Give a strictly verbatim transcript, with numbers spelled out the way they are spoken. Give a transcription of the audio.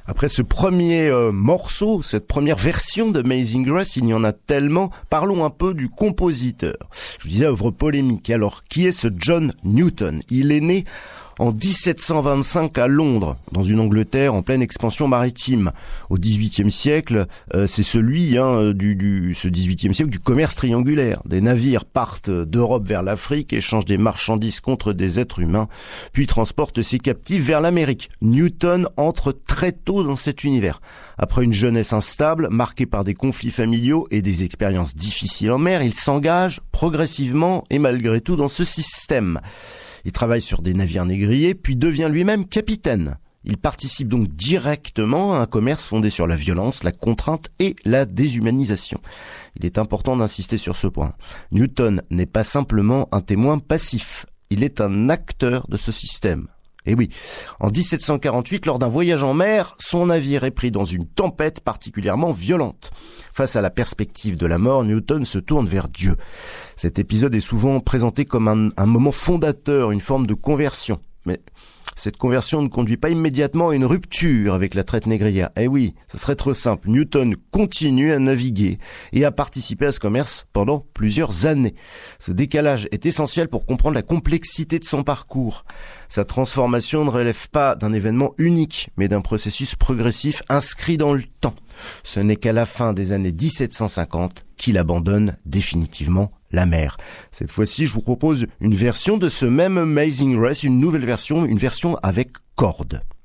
Après ce premier euh, morceau, cette première version de Amazing Grace, il y en a tellement. Parlons un peu du compositeur. Je vous disais, œuvre polémique. Alors, qui est ce John Newton? Il est né en dix-sept cent vingt-cinq à Londres, dans une Angleterre en pleine expansion maritime. Au dix-huitième siècle, euh, c'est celui hein, du, du ce dix-huitième siècle du commerce triangulaire. Des navires partent d'Europe vers l'Afrique, échangent des marchandises contre des êtres humains, puis transportent ces captifs vers l'Amérique. Newton entre très tôt dans cet univers. Après une jeunesse instable, marquée par des conflits familiaux et des expériences difficiles en mer, il s'engage progressivement et malgré tout dans ce système. Il travaille sur des navires négriers, puis devient lui-même capitaine. Il participe donc directement à un commerce fondé sur la violence, la contrainte et la déshumanisation. Il est important d'insister sur ce point. Newton n'est pas simplement un témoin passif, il est un acteur de ce système. Et oui, en dix-sept cent quarante-huit, lors d'un voyage en mer, son navire est pris dans une tempête particulièrement violente. Face à la perspective de la mort, Newton se tourne vers Dieu. Cet épisode est souvent présenté comme un, un moment fondateur, une forme de conversion. Mais cette conversion ne conduit pas immédiatement à une rupture avec la traite négrière. Eh oui, ce serait trop simple. Newton continue à naviguer et à participer à ce commerce pendant plusieurs années. Ce décalage est essentiel pour comprendre la complexité de son parcours. Sa transformation ne relève pas d'un événement unique, mais d'un processus progressif inscrit dans le temps. Ce n'est qu'à la fin des années dix-sept cent cinquante qu'il abandonne définitivement la mer. Cette fois-ci, je vous propose une version de ce même Amazing Grace, une nouvelle version, une version avec cordes.